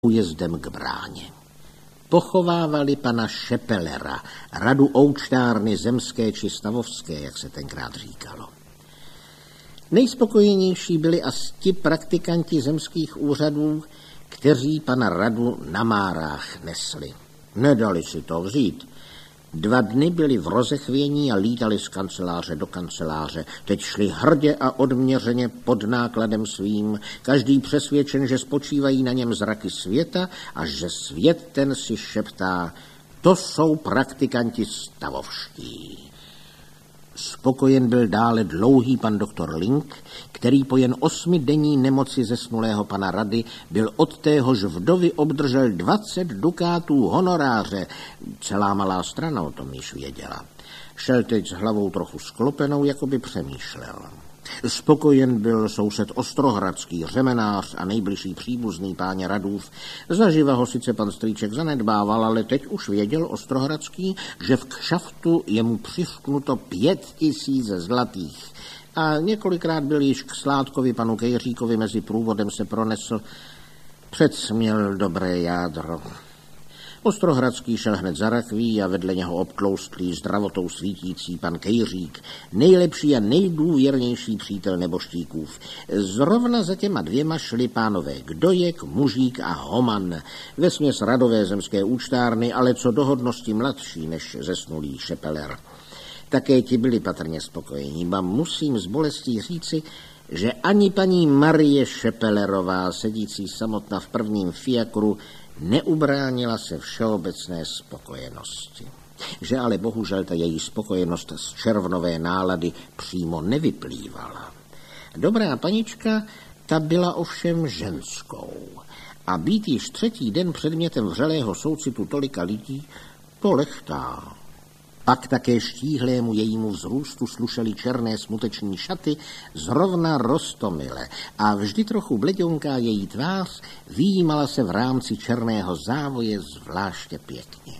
újezdem k bráně. Pochovávali pana Šepelera, radu oučtárny zemské či stavovské, jak se tenkrát říkalo. Nejspokojenější byli asi ti praktikanti zemských úřadů, kteří pana radu na márách nesli. Nedali si to vzít. 2 dny byli v rozechvění a lítali z kanceláře do kanceláře. Teď šli hrdě a odměřeně pod nákladem svým, každý přesvědčen, že spočívají na něm zraky světa a že svět ten si šeptá, to jsou praktikanti stavovští. Spokojen byl dále dlouhý pan doktor Link, který po jen 8denní nemoci zesnulého pana rady byl od téhož vdovy obdržel 20 dukátů honoráře. Celá malá strana o tom již věděla. Šel teď s hlavou trochu sklopenou, jako by přemýšlel. Spokojen byl soused Ostrohradský, řemenář a nejbližší příbuzný páně Radův. Zaživa ho sice pan strýček zanedbával, ale teď už věděl Ostrohradský, že v kšaftu je mu přišknuto 5000 zlatých. A několikrát byl již k Sládkovi panu Kejříkovi mezi průvodem se pronesl, předsměl dobré jádro. Ostrohradský šel hned za rakví a vedle něho obtloustlý zdravotou svítící pan Kejřík, nejlepší a nejdůvěrnější přítel neboštíkův. Zrovna za těma 2 šli pánové Kdojek, Mužík a Homan, vesměs radové zemské účtárny, ale co do hodnosti mladší než zesnulý Šepeler. Také ti byli patrně spokojení, ba musím s bolestí říci, že ani paní Marie Šepelerová, sedící samotná v prvním fiakru, neubránila se všeobecné spokojenosti. Že ale bohužel ta její spokojenost z červnové nálady přímo nevyplývala. Dobrá panička, ta byla ovšem ženskou. A být již 3. den předmětem vřelého soucitu tolika lidí, to lechtá. Pak také štíhlému jejímu vzrůstu slušely černé smuteční šaty zrovna roztomile a vždy trochu bleďonká její tvář vyjímala se v rámci černého závoje zvláště pěkně.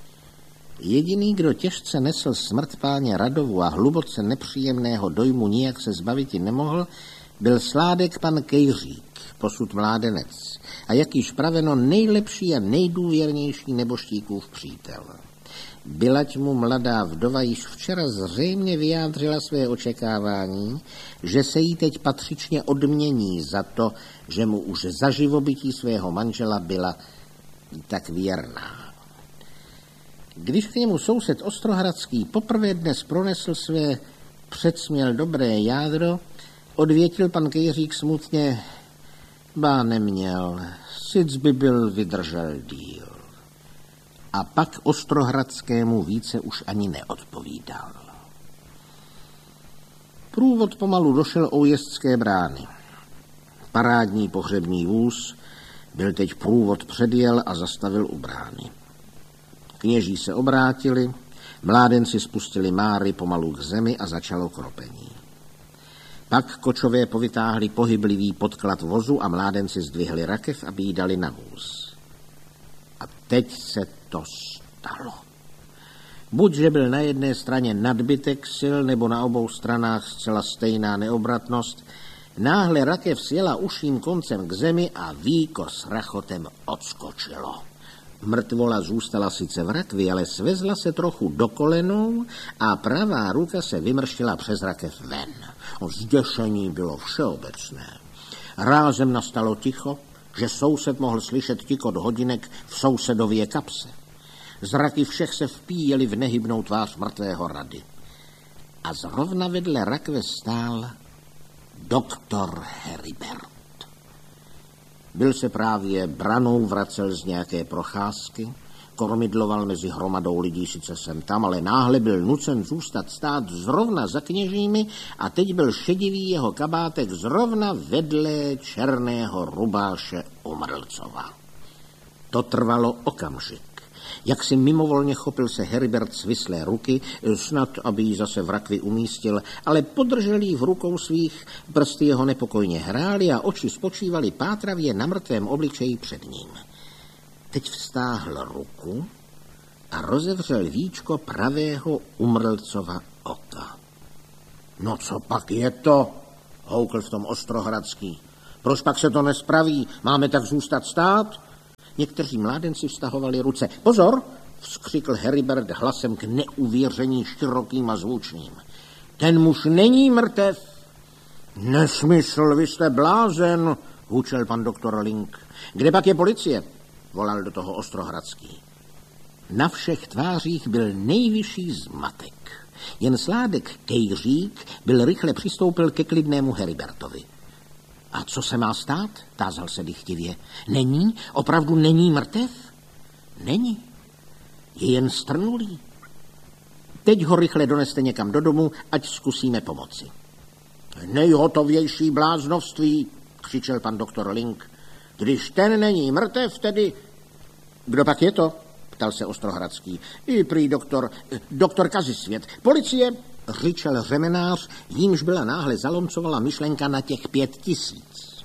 Jediný, kdo těžce nesl smrt páně Radovu a hluboce nepříjemného dojmu nijak se zbaviti nemohl, byl Sládek pan Kejřík, posud mládenec, a jak již praveno nejlepší a nejdůvěrnější neboštíkův přítel. Bylať mu mladá vdova již včera zřejmě vyjádřila své očekávání, že se jí teď patřičně odmění za to, že mu už za živobytí svého manžela byla tak věrná. Když k němu soused Ostrohradský poprvé dnes pronesl své předsměl dobré jádro, odvětil pan Kejřík smutně, ba neměl, sic by byl vydržel díl. A pak Ostrohradskému více už ani neodpovídal. Průvod pomalu došel Újezdské brány. Parádní pohřební vůz byl teď průvod předjel a zastavil u brány. Kněží se obrátili, mládenci spustili máry pomalu k zemi a začalo kropení. Pak kočové povytáhli pohyblivý podklad vozu a mládenci zdvihli rakev, aby jí dali na vůz. A teď se to stalo. Buď, že byl na jedné straně nadbytek sil, nebo na obou stranách zcela stejná neobratnost, náhle rakev sjela uším koncem k zemi a víko s rachotem odskočilo. Mrtvola zůstala sice v rakvi, ale svezla se trochu do kolenou a pravá ruka se vymrštila přes rakev ven. Zděšení bylo všeobecné. Rázem nastalo ticho, že soused mohl slyšet tikot hodinek v sousedově kapse. Zraky všech se vpíjely v nehybnou tvář mrtvého Rady. A zrovna vedle rakve stál doktor Heribert. Byl se právě branou vracel z nějaké procházky, kormidloval mezi hromadou lidí sice sem tam, ale náhle byl nucen zůstat stát zrovna za kněžími a teď byl šedivý jeho kabátek zrovna vedle černého rubáše Umrlcova. To trvalo okamžik. Jak si mimovolně chopil se Heribert svislé ruky, snad, aby ji zase v rakvi umístil, ale podržel jí v rukou svých, prsty jeho nepokojně hrály a oči spočívaly pátravě na mrtvém obličeji před ním. Teď vztáhl ruku a rozevřel víčko pravého Umrlcova oka. No co pak je to? Houkl v tom Ostrohradský. Proč pak se to nespraví? Máme tak zůstat stát? Někteří mládenci vztahovali ruce. Pozor, vzkřikl Heribert hlasem k neuvěření širokým a zvučným. Ten muž není mrtev. Nesmysl, vy jste blázen, hučel pan doktor Link. Kde pak je policie? Volal do toho Ostrohradský. Na všech tvářích byl nejvyšší zmatek. Jen Sládek Kejřík byl rychle přistoupil ke klidnému Heribertovi. A co se má stát? Tázal se dychtivě. Není? Opravdu není mrtev? Není. Je jen strnulý. Teď ho rychle doneste někam do domu, ať zkusíme pomoci. Nejhotovější bláznovství, křičel pan doktor Link. Když ten není mrtev, tedy... Kdo pak je to? Ptal se Ostrohradský. I prý doktor Kazisvět. Policie, řičel řemenář, jímž byla náhle zalomcovala myšlenka na těch 5000.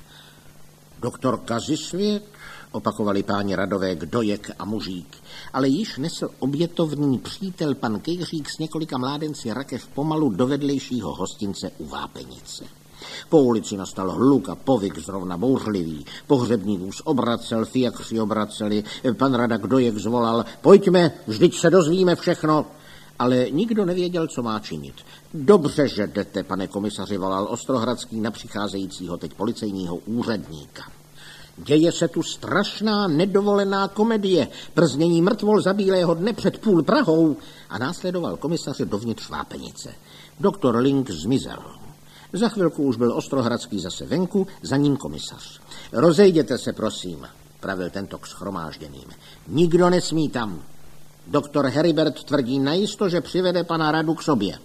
Doktor Kazisvět, opakovali páni radové Kdojek a Mužík, ale již nesl obětovný přítel pan Kejřík s několika mládenci rakev pomalu do vedlejšího hostince u Vápenice. Po ulici nastal hluk a povyk zrovna bouřlivý. Pohřební vůz obracel, fiakři obraceli, pan rada Kdojek zvolal, pojďme, vždyť se dozvíme všechno. Ale nikdo nevěděl, co má činit. Dobře, že jdete, pane komisaři, volal Ostrohradský na přicházejícího teď policejního úředníka. Děje se tu strašná nedovolená komedie, prznění mrtvol za bílého dne před půl Prahou, a následoval komisař dovnitř Vápenice. Doktor Link zmizel. Za chvilku už byl Ostrohradský zase venku, za ním komisař. Rozejděte se, prosím, pravil tento k shromážděným. Nikdo nesmí tam. Doktor Heribert tvrdí najisto, že přivede pana Radu k sobě.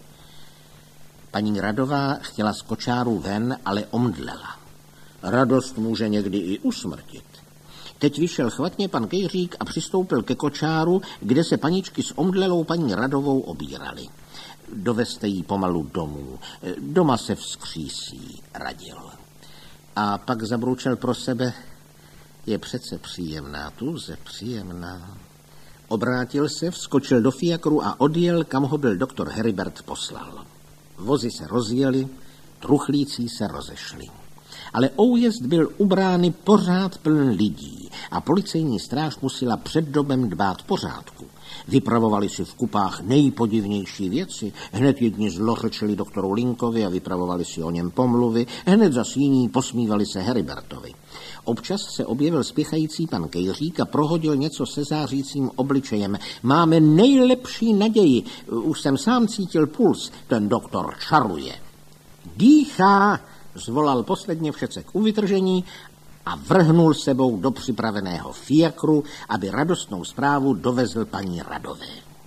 Paní Radová chtěla z kočáru ven, ale omdlela. Radost může někdy i usmrtit. Teď vyšel chvatně pan Kejřík a přistoupil ke kočáru, kde se paničky s omdlelou paní Radovou obírali. Dovezte jí pomalu domů. Doma se vzkřísí, radil. A pak zabručel pro sebe, je přece příjemná, tuze příjemná. Obrátil se, vskočil do fiakru a odjel, kam ho byl doktor Heribert poslal. Vozy se rozjeli, truchlící se rozešli. Ale újezd byl u brány pořád pln lidí a policejní stráž musela před domem dbát pořádku. Vypravovali si v kupách nejpodivnější věci, hned jedni zlořečili doktoru Linkovi a vypravovali si o něm pomluvy, hned zas jiní posmívali se Heribertovi. Občas se objevil spěchající pan Kejřík a prohodil něco se zářícím obličejem. Máme nejlepší naději, už jsem sám cítil puls, ten doktor čaruje. Dýchá, zvolal posledně všecek u vytržení a vrhnul sebou do připraveného fiakru, aby radostnou zprávu dovezl paní Radové.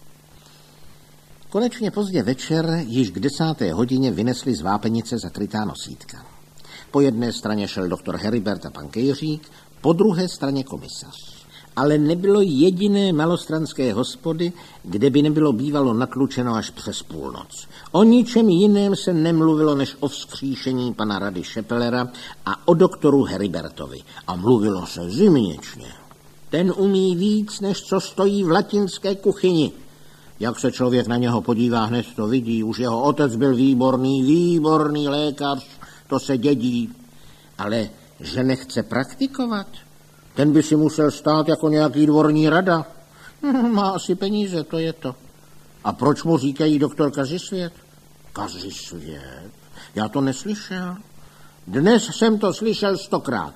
Konečně pozdě večer, již k 10. hodině, vynesli z Vápenice zakrytá nosítka. Po jedné straně šel doktor Heribert a pan Kejřík, po druhé straně komisař. Ale nebylo jediné malostranské hospody, kde by nebylo bývalo natlučeno až přes půlnoc. O ničem jiném se nemluvilo než o vzkříšení pana rady Šepelera a o doktoru Heribertovi. A mluvilo se zimněčně. Ten umí víc, než co stojí v latinské kuchyni. Jak se člověk na něho podívá, hned to vidí. Už jeho otec byl výborný lékař, to se dědí. Ale že nechce praktikovat, ten by si musel stát jako nějaký dvorní rada. Má asi peníze, to je to. A proč mu říkají doktor Kazisvět? Kazisvět? Já to neslyšel. Dnes jsem to slyšel 100krát.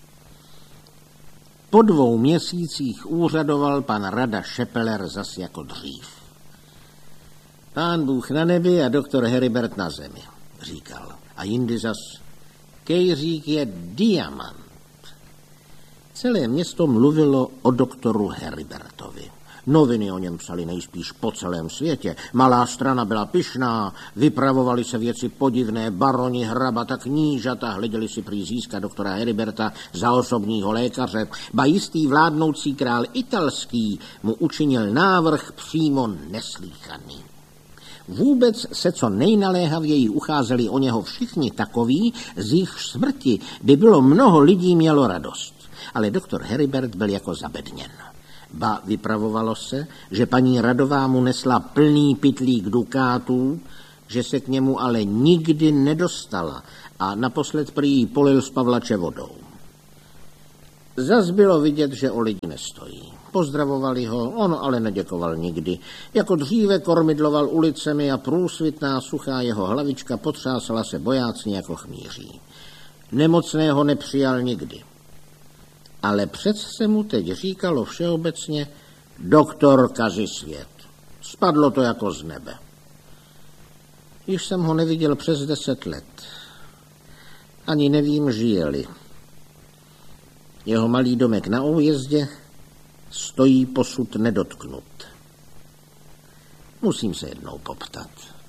Po 2 měsících úřadoval pan rada Šepeler zas jako dřív. Pán Bůh na nebi a doktor Heribert na zemi, říkal. A jindy zas, Kejřík je diamant. Celé město mluvilo o doktoru Heribertovi. Noviny o něm psali nejspíš po celém světě. Malá strana byla pyšná, vypravovali se věci podivné, baroni, hrabata, knížata, hleděli si prý získat doktora Heriberta za osobního lékaře. Ba jistý vládnoucí král italský mu učinil návrh přímo neslýchaný. Vůbec se co nejnaléhavěji ucházeli o něho všichni takoví, z jejich smrti by bylo mnoho lidí mělo radost. Ale doktor Heribert byl jako zabedněn. Ba vypravovalo se, že paní Radová mu nesla plný pytlík dukátů, že se k němu ale nikdy nedostala a naposled prý polil z pavlače vodou. Zas bylo vidět, že o lidi nestojí. Pozdravovali ho, on ale neděkoval nikdy. Jako dříve kormidloval ulicemi a průsvitná suchá jeho hlavička potřásala se bojácně jako chmíří. Nemocného nepřijal nikdy. Ale přece mu teď říkalo všeobecně doktor Kazisvět. Spadlo to jako z nebe. Již jsem ho neviděl přes 10 let. Ani nevím, žije-li. Jeho malý domek na Újezdě stojí posud nedotknut. Musím se jednou poptat.